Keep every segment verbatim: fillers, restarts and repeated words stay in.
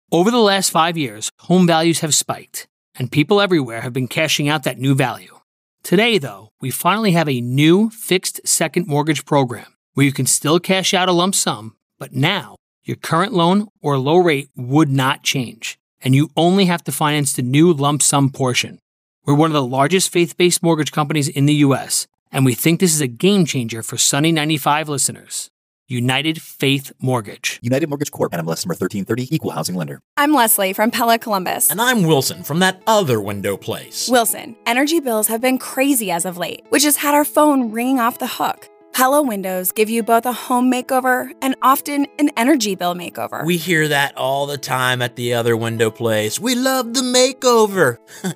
Over the last five years, home values have spiked, and people everywhere have been cashing out that new value. Today, though, we finally have a new fixed second mortgage program where you can still cash out a lump sum, but now your current loan or low rate would not change, and you only have to finance the new lump sum portion. We're one of the largest faith-based mortgage companies in the U S, and we think this is a game changer for Sunny ninety-five listeners. United Faith Mortgage. United Mortgage Corp. N M L S number thirteen thirty, Equal Housing Lender. I'm Leslie from Pella Columbus. And I'm Wilson from that other window place. Wilson, energy bills have been crazy as of late, which has had our phone ringing off the hook. Pella windows give you both a home makeover and often an energy bill makeover. We hear that all the time at the other window place. We love the makeover.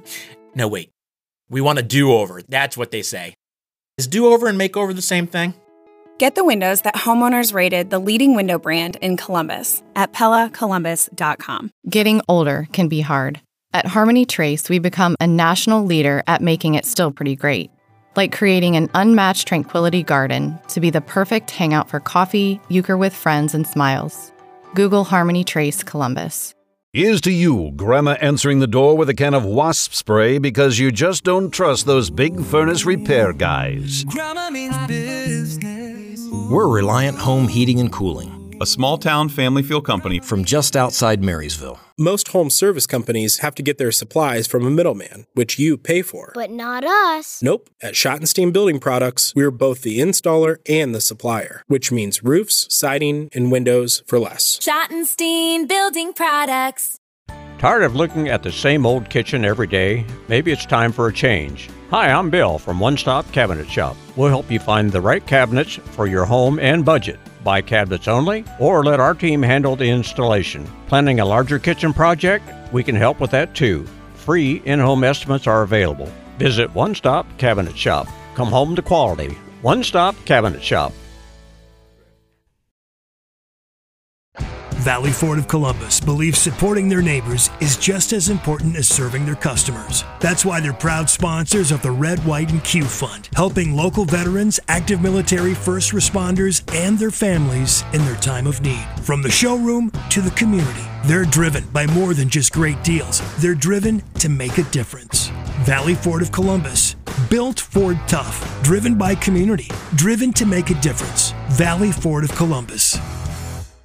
No, wait. We want a do-over. That's what they say. Is do-over and makeover the same thing? Get the windows that homeowners rated the leading window brand in Columbus at Pella Columbus dot com. Getting older can be hard. At Harmony Trace, we become a national leader at making it still pretty great. Like creating an unmatched tranquility garden to be the perfect hangout for coffee, euchre with friends, and smiles. Google Harmony Trace Columbus. Here's to you, Grandma answering the door with a can of wasp spray because you just don't trust those big furnace repair guys. Grandma means business. We're Reliant Home Heating and Cooling, a small-town family-feel company from just outside Marysville. Most home service companies have to get their supplies from a middleman, which you pay for. But not us. Nope. At Schottenstein Building Products, we're both the installer and the supplier, which means roofs, siding, and windows for less. Schottenstein Building Products. Tired of looking at the same old kitchen every day? Maybe it's time for a change. Hi, I'm Bill from One Stop Cabinet Shop. We'll help you find the right cabinets for your home and budget. Buy cabinets only, or let our team handle the installation. Planning a larger kitchen project? We can help with that too. Free in-home estimates are available. Visit One Stop Cabinet Shop. Come home to quality. One Stop Cabinet Shop. Valley Ford of Columbus believes supporting their neighbors is just as important as serving their customers. That's why they're proud sponsors of the Red, White, and Q Fund, helping local veterans, active military, first responders, and their families in their time of need. From the showroom to the community, they're driven by more than just great deals. They're driven to make a difference. Valley Ford of Columbus, built Ford tough, driven by community, driven to make a difference. Valley Ford of Columbus.